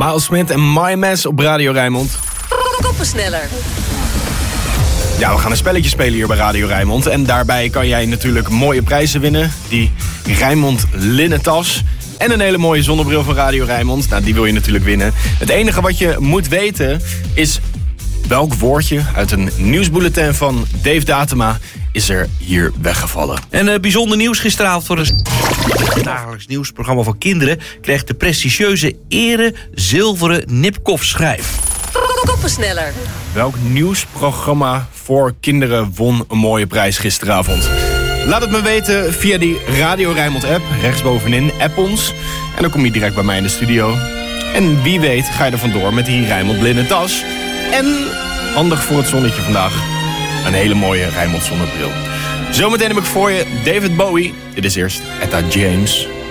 Miles Smith en My Mess op Radio Rijnmond. Koppensneller. Ja, we gaan een spelletje spelen hier bij Radio Rijnmond. En daarbij kan jij natuurlijk mooie prijzen winnen. Die Rijnmond linnen tas. En een hele mooie zonnebril van Radio Rijnmond. Nou, die wil je natuurlijk winnen. Het enige wat je moet weten is welk woordje uit een nieuwsbulletin van Dave Datema is er hier weggevallen. En bijzonder nieuws gisteravond voor het dagelijks nieuwsprogramma voor kinderen kreeg de prestigieuze ere zilveren Nipkoff-schijf. Koppensneller. Welk nieuwsprogramma voor kinderen won een mooie prijs gisteravond? Laat het me weten via die Radio Rijnmond app. Rechtsbovenin, app ons. En dan kom je direct bij mij in de studio. En wie weet ga je er vandoor met die Rijnmond linnen tas. En, handig voor het zonnetje vandaag, een hele mooie Rijnmond zonnebril. Zometeen heb ik voor je David Bowie. Dit is eerst Etta James.